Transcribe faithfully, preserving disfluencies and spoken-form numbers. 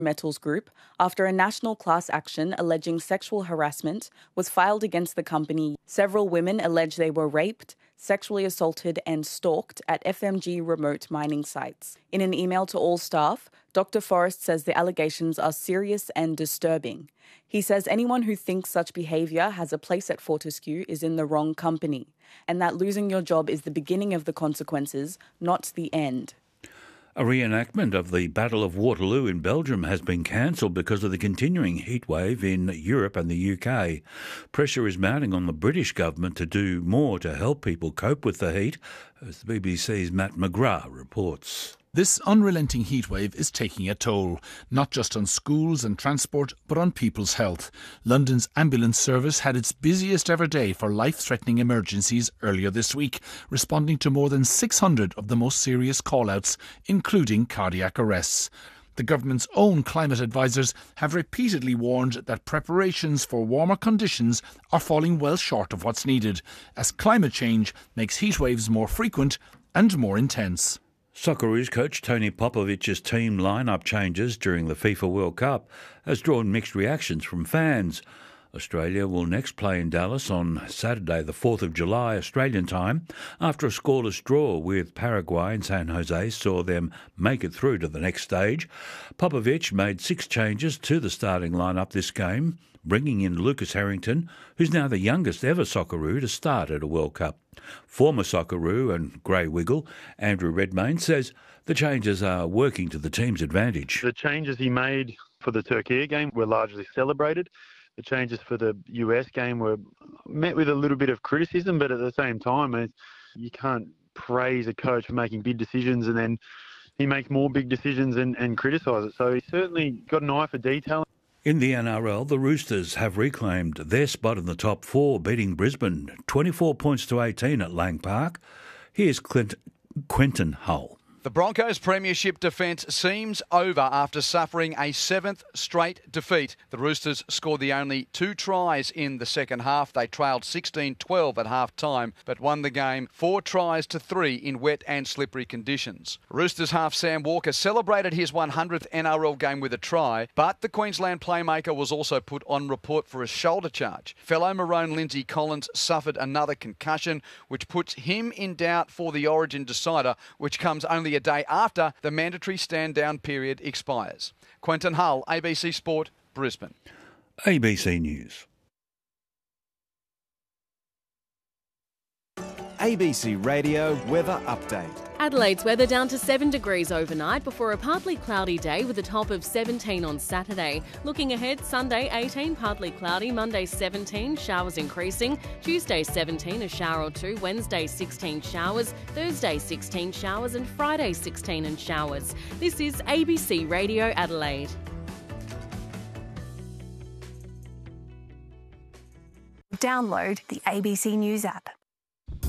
Metals Group after a national class action alleging sexual harassment was filed against the company. Several women allege they were raped, sexually assaulted and stalked at F M G remote mining sites. In an email to all staff, Doctor Forrest says the allegations are serious and disturbing. He says anyone who thinks such behaviour has a place at Fortescue is in the wrong company, and that losing your job is the beginning of the consequences, not the end. A reenactment of the Battle of Waterloo in Belgium has been cancelled because of the continuing heatwave in Europe and the U K. Pressure is mounting on the British government to do more to help people cope with the heat, as the B B C's Matt McGrath reports. This unrelenting heatwave is taking a toll, not just on schools and transport, but on people's health. London's ambulance service had its busiest ever day for life-threatening emergencies earlier this week, responding to more than six hundred of the most serious call-outs, including cardiac arrests. The government's own climate advisers have repeatedly warned that preparations for warmer conditions are falling well short of what's needed, as climate change makes heatwaves more frequent and more intense. Socceroos coach Tony Popovic's team line-up changes during the FIFA World Cup has drawn mixed reactions from fans. Australia will next play in Dallas on Saturday, the fourth of July, Australian time, after a scoreless draw with Paraguay and San Jose saw them make it through to the next stage. Popovic made six changes to the starting lineup this game, bringing in Lucas Harrington, who's now the youngest ever Socceroo to start at a World Cup. Former Socceroo and Grey Wiggle, Andrew Redmayne, says the changes are working to the team's advantage. The changes he made for the Turkey game were largely celebrated. The changes for the U S game were met with a little bit of criticism, but at the same time, you can't praise a coach for making big decisions and then he makes more big decisions and, and criticise it. So he's certainly got an eye for detail. In the N R L, the Roosters have reclaimed their spot in the top four, beating Brisbane twenty-four points to eighteen at Lang Park. Here's Clint, Quentin Hull. The Broncos' premiership defence seems over after suffering a seventh straight defeat. The Roosters scored the only two tries in the second half. They trailed sixteen twelve at half-time, but won the game four tries to three in wet and slippery conditions. Roosters half Sam Walker celebrated his one hundredth N R L game with a try, but the Queensland playmaker was also put on report for a shoulder charge. Fellow Maroon Lindsay Collins suffered another concussion, which puts him in doubt for the Origin decider, which comes only a day after the mandatory stand-down period expires. Quentin Hull, A B C Sport, Brisbane. A B C News. A B C Radio Weather Update. Adelaide's weather down to seven degrees overnight before a partly cloudy day with a top of seventeen on Saturday. Looking ahead, Sunday eighteen, partly cloudy, Monday seventeen, showers increasing, Tuesday seventeen, a shower or two, Wednesday sixteen showers, Thursday sixteen showers and Friday sixteen and showers. This is A B C Radio Adelaide. Download the A B C News app.